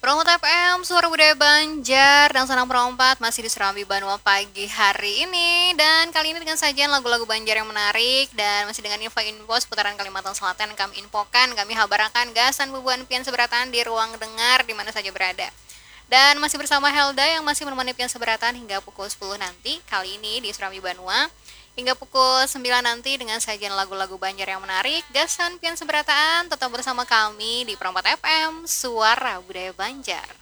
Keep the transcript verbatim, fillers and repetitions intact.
Promo T F M, Suara Budaya Banjar, dan Senang Perompat masih di Serambi Banua pagi hari ini. Dan kali ini dengan sajian lagu-lagu Banjar yang menarik dan masih dengan info-info seputaran Kalimantan Selatan yang kami infokan, kami habarakan gasan bubuan pian seberatan di ruang dengar di mana saja berada. Dan masih bersama Helda yang masih menemani pian seberatan hingga pukul sepuluh nanti, kali ini di Serambi Banua. Hingga pukul sembilan nanti dengan sajian lagu-lagu Banjar yang menarik, gasan pian seberataan tetap bersama kami di Perompat F M, Suara Budaya Banjar.